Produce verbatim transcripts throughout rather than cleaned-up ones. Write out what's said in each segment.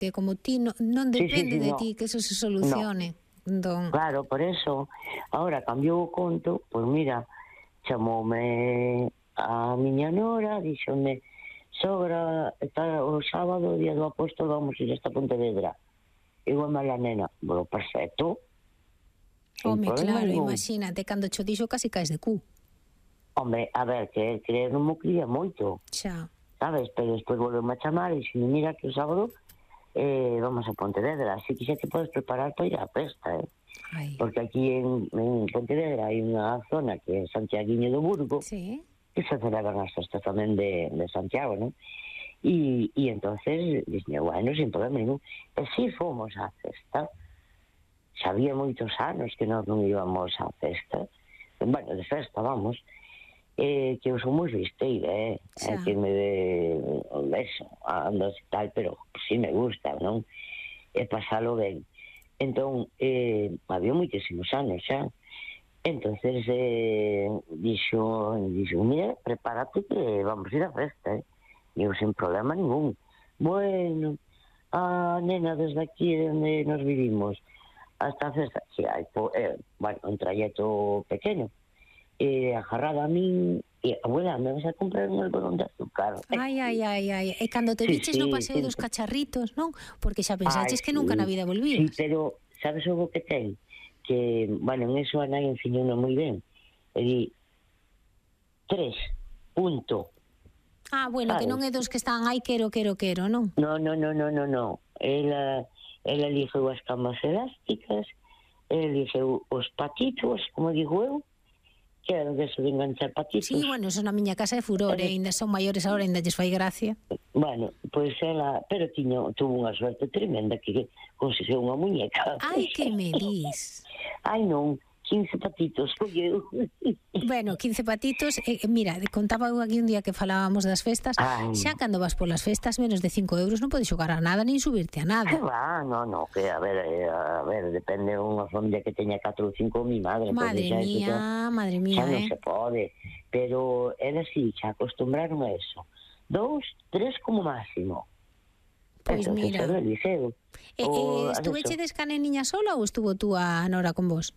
que como ti non, non depende sí, sí, de no. ti que eso se solucione. No. Don... Claro, por eso, ahora cambiou o conto, pois mira, chamoume a miña nora, díxome, sogra, está o sábado, día do apóstolo, vamos ir esta Pontevedra. Igual a nena, bueno, perfecto. Home, claro, ningún. Imagínate, cando cho dixo casi caes de cu. Home, a ver, que creer non mo cría moito. Xa. Sabes, pero despois volvemos a chamar e dixeme, mira que o sábado eh, vamos a Pontevedra, así que xa te podes preparar para ir á festa, eh? Ai. Porque aquí en, en Pontevedra hai unha zona que é Santiaguiño do Burgo, sí. que se celebran as festas tamén de, de Santiago, ¿no? E, e entonces, dixme, bueno, sin problema ningún. E si fomos á festa, xa había moitos anos que nós non íbamos á festa, bueno, de festa, vamos, eh, que eu son moi fisteira, eh, eh que me de, eso, ando e tal, pero si me gusta, non? E pasalo ben. Entón, eh, había moitísimos anos xa. Entonces, eh, dixo, dixo, mira, prepárate que vamos ir á festa, eh? E eu sin problema ningún. Bueno, a nena, desde aquí onde nos vivimos hasta a festa, que hai, eh, bueno, un trayecto pequeno, eh, agarrada a min, e, abuela, me vas a comprar un algodón de azúcar. Ai, ai, ai, ai. E cando te viches sí, no paseo sí, dos cacharritos, non? Porque xa pensaches ay, que nunca sí, na vida volvías. Sí, pero, sabes o que ten? Que, bueno, en eso a nai enseñou moi ben. E di, tres, punto. Ah, bueno, ¿sabes? Que non é dos que están, ai, quero, quero, quero, non? No, no, no, no, no, no. Ela, ela eligeu as camas elásticas, ela eligeu os patitos, como digo eu, que era de eso de enganchar patitos. Sí, bueno, eso na miña casa é furor, e ainda son maiores agora, ainda lles fai gracia. Bueno, pois pues ela, pero tiño, tuvo unha suerte tremenda que conseguiu unha muñeca. Ai, que me dis? Ai, non, quince patitos, foi eu. Bueno, quince patitos, eh, mira, contaba eu aquí un día que falábamos das festas, ay, xa cando vas polas festas, menos de cinco euros non podes xogar a nada, nin subirte a nada. Que va, no, no, que a ver, a ver, depende unha familia que teña catro ou cinco, mi madre. Madre mía, xa, madre mía, xa eh. non se pode, pero era así, xa acostumbraron a eso. Dous, tres como máximo. Pois pues mira. Liceo, eh, eh, estuveche desca niña sola ou estuvo tú a Nora con vos?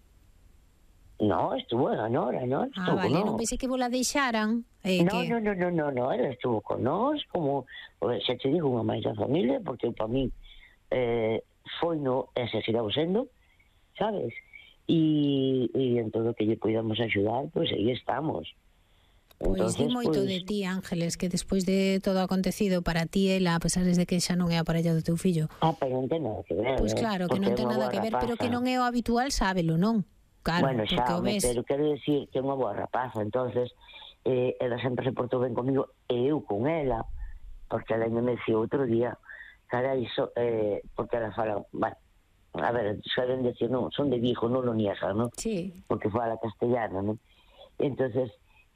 No, estuvo a Nora, no, estuvo, ah, vale, no. non pensei que vos la deixaran. Eh, no, que... no, no, no, no, no, ela estuvo con nós, como, xa te digo, unha máis da familia, porque para mí eh, foi no, e se sigamos sendo, sabes? E, e en todo que lle podamos axudar, pois pues, aí estamos. Pois pues, di moito pues... de ti, Ángeles, que despois de todo o acontecido para ti, ela, a pesar de que xa non é a parella do teu fillo. Ah, pero non ten nada que ver. Pois pues claro, que non ten nada que ver, rapaza. Pero que non é o habitual, sábelo, non? Claro, bueno, xa, ves... pero quero decir que é unha boa rapaza, entonces eh, ela sempre se portou ben comigo e eu con ela, porque ela me dicía outro día, cara, iso, eh, porque ela fala, bueno, a ver, saben decir, non, son de Vigo, non lo niegan, non? Sí. Porque fala castellano, non? Entonces,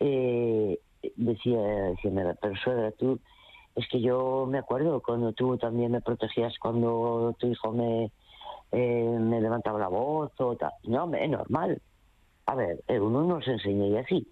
eh, decía, decía, pero suegra, tú, es que yo me acuerdo cuando tú también me protegías cuando tu hijo me... Eh, me levantaba la voz o tal. No, é normal. A ver, eu non nos enseñei así.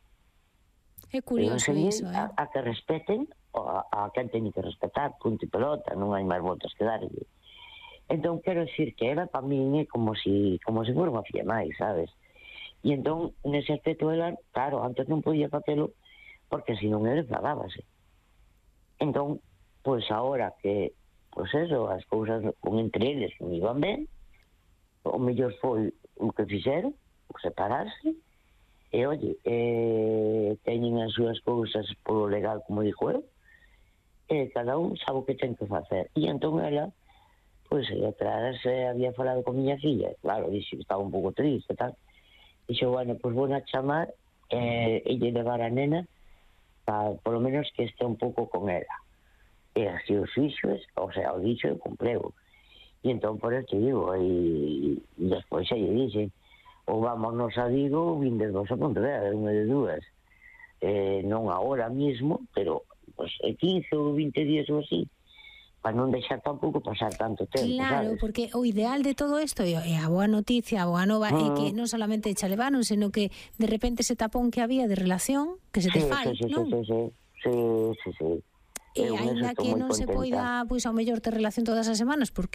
É curioso iso, eh? A, a que respeten a, a quen teñe que respetar, punto e pelota, non hai máis voltas que darlle. Entón, quero decir que era para min é como si, como si fora unha filla máis, sabes? E entón, nese aspecto, ela, claro, antes non podía facelo porque senón ela enfadábase. Entón, pois pues, agora que, pois pues eso, as cousas con entre eles non iban ben, o mellor foi o que fixeron, o separarse, e, oye, eh, teñen as súas cousas polo legal, como dixo eu, e cada un sabe o que ten que facer. E entón ela, pois, pues, atrás eh, había falado con miña filla, claro, dixo que estaba un pouco triste e tal, dixo, bueno, pois pues, vou a chamar eh, e lle levar a nena para, polo menos, que este un pouco con ela. E así os fixos, o sea, o dixo e compreu. E entón, por eso te digo, e despois xa lle dixen, ou vámonos a Vigo, ou vindes vos a Pontevedra, unha de dúas. Eh, non agora mismo, pero pues, quince ou vinte días ou así, para non deixar tampouco pasar tanto tempo, claro, sabes? Porque o ideal de todo isto, e a boa noticia, a boa nova, é que non solamente xa levaron, senón que de repente ese tapón que había de relación, que se te sí, fai, sí, sí, non? Sí, sí, sí, sí, sí, sí. E aínda que non se poida, pois ao mellor ter relación todas as semanas, porque